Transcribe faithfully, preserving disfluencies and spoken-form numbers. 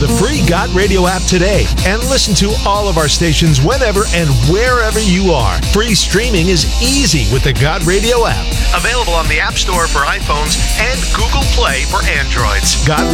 the free Got Radio app today and listen to all of our stations whenever and wherever you are. Free streaming is easy with the Got Radio app. Available on the App Store for iPhones and Google Play for Androids. Got